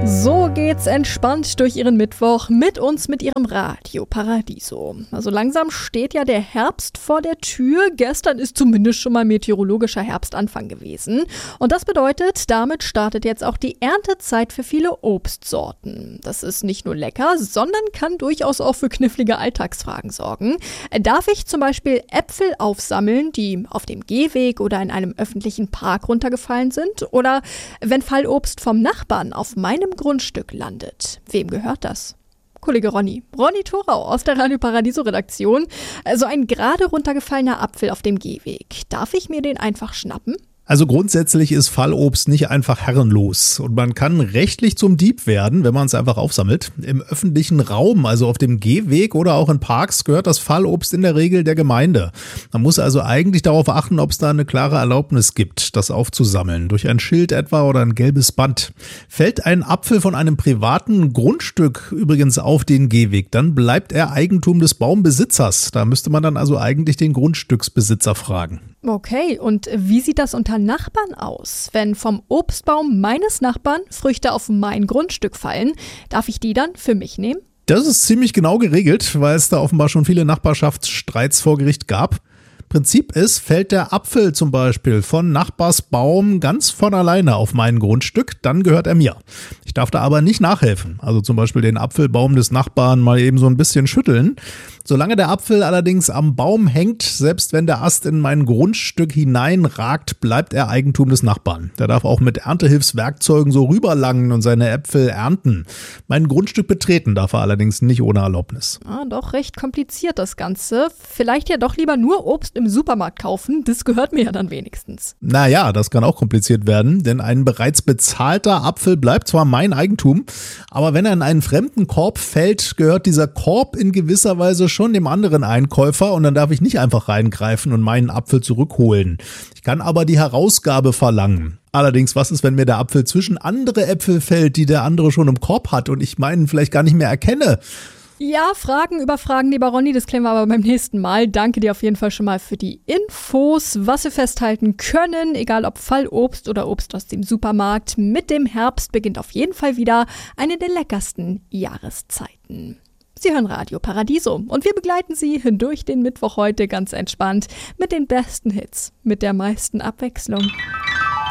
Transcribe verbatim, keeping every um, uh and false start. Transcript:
So geht's entspannt durch Ihren Mittwoch mit uns, mit Ihrem Radio Paradiso. Also langsam steht ja der Herbst vor der Tür. Gestern ist zumindest schon mal meteorologischer Herbstanfang gewesen. Und das bedeutet, damit startet jetzt auch die Erntezeit für viele Obstsorten. Das ist nicht nur lecker, sondern kann durchaus auch für knifflige Alltagsfragen sorgen. Darf ich zum Beispiel Äpfel aufsammeln, die auf dem Gehweg oder in einem öffentlichen Park runtergefallen sind? Oder wenn Fallobst vom Nachbarn auf meinem Grundstück landet. Wem gehört das? Kollege Ronny. Ronny Thorau aus der Radio Paradiso Redaktion. Also ein gerade runtergefallener Apfel auf dem Gehweg. Darf ich mir den einfach schnappen? Also grundsätzlich ist Fallobst nicht einfach herrenlos und man kann rechtlich zum Dieb werden, wenn man es einfach aufsammelt. Im öffentlichen Raum, also auf dem Gehweg oder auch in Parks, gehört das Fallobst in der Regel der Gemeinde. Man muss also eigentlich darauf achten, ob es da eine klare Erlaubnis gibt, das aufzusammeln, durch ein Schild etwa oder ein gelbes Band. Fällt ein Apfel von einem privaten Grundstück übrigens auf den Gehweg, dann bleibt er Eigentum des Baumbesitzers. Da müsste man dann also eigentlich den Grundstücksbesitzer fragen. Okay, und wie sieht das unter Nachbarn aus? Wenn vom Obstbaum meines Nachbarn Früchte auf mein Grundstück fallen, darf ich die dann für mich nehmen? Das ist ziemlich genau geregelt, weil es da offenbar schon viele Nachbarschaftsstreits vor Gericht gab. Prinzip ist, fällt der Apfel zum Beispiel von Nachbarsbaum ganz von alleine auf mein Grundstück, dann gehört er mir. Ich darf da aber nicht nachhelfen, also zum Beispiel den Apfelbaum des Nachbarn mal eben so ein bisschen schütteln. Solange der Apfel allerdings am Baum hängt, selbst wenn der Ast in mein Grundstück hineinragt, bleibt er Eigentum des Nachbarn. Der darf auch mit Erntehilfswerkzeugen so rüberlangen und seine Äpfel ernten. Mein Grundstück betreten darf er allerdings nicht ohne Erlaubnis. Ah, doch recht kompliziert das Ganze. Vielleicht ja doch lieber nur Obst im Supermarkt kaufen, das gehört mir ja dann wenigstens. Naja, das kann auch kompliziert werden, denn ein bereits bezahlter Apfel bleibt zwar mein Eigentum, aber wenn er in einen fremden Korb fällt, gehört dieser Korb in gewisser Weise schon dem anderen Einkäufer und dann darf ich nicht einfach reingreifen und meinen Apfel zurückholen. Ich kann aber die Herausgabe verlangen. Allerdings, was ist, wenn mir der Apfel zwischen andere Äpfel fällt, die der andere schon im Korb hat und ich meinen vielleicht gar nicht mehr erkenne? Ja, Fragen über Fragen, lieber Ronny, das klären wir aber beim nächsten Mal. Danke dir auf jeden Fall schon mal für die Infos, was wir festhalten können, egal ob Fallobst oder Obst aus dem Supermarkt. Mit dem Herbst beginnt auf jeden Fall wieder eine der leckersten Jahreszeiten. Sie hören Radio Paradiso und wir begleiten Sie durch den Mittwoch heute ganz entspannt mit den besten Hits, mit der meisten Abwechslung.